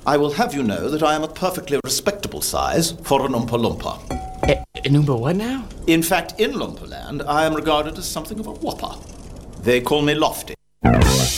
I will have you know that I am a perfectly respectable size for an Oompa Loompa. An Oompa what now? In fact, in Loompa Land, I am regarded as something of a whopper. They call me Lofty.